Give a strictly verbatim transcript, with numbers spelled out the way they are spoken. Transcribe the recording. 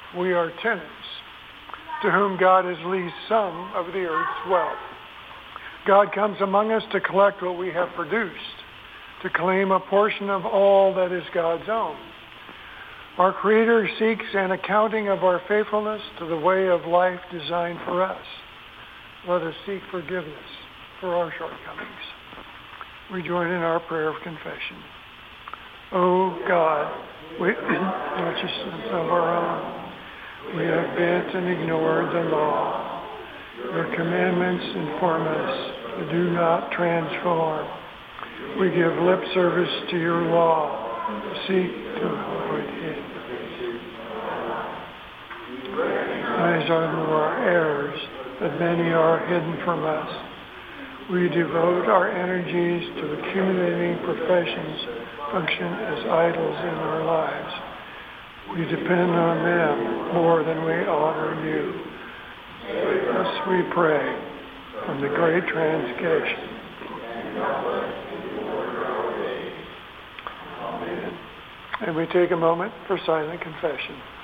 We are tenants, to whom God has leased some of the earth's wealth. God comes among us to collect what we have produced, to claim a portion of all that is God's own. Our Creator seeks an accounting of our faithfulness to the way of life designed for us. Let us seek forgiveness for our shortcomings. We join in our prayer of confession. O God, we, righteousness of our own, we have bent and ignored the law. Your commandments inform us to do not transform. We give lip service to your law, seek to avoid it. Eyes on our errors, that many are hidden from us. We devote our energies to accumulating professions function as idols in our lives. We depend on them more than we honor you. Thus we pray from the great transgression. Amen. And we take a moment for silent confession.